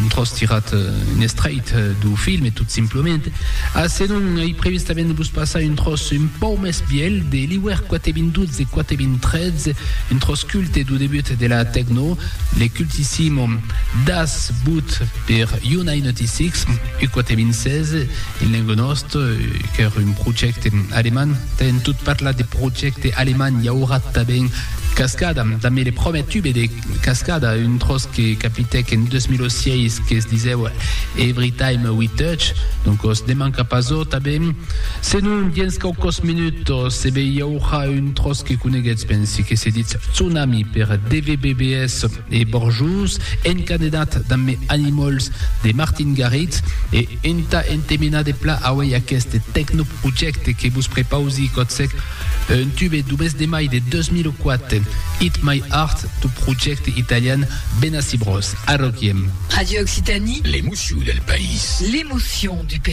un tros tirat un estrait du film et tout simplement. Se non è previsto ben bus passare un tros un po' mes biel de l'iwer 412 e 413, un tros culte du debut de la techno, le cultissimo Das Boot per U96 e 416, il lengonost che è un progetto alleman, ten tout parla de progetto alleman yaura taben Cascada, també les premiers tubes de Cascada, une tros que capitec en 2006 que se disait Every Time We Touch, donc os demanca paso també. Se non diens caucos minutos se be yaura une tros que coneguets pensi que se dit Tsunami per DVBBS et Borjus, en candidat també Animals de Martin Garrix et enta entemina de pla away aquest techno project que vos prepausi cotsec un tube du mes de mai de 2004, Hit My Heart, du project italien Benassi Bros. A Requiem. Radio Occitanie. L'émotion del país. L'émotion du pays.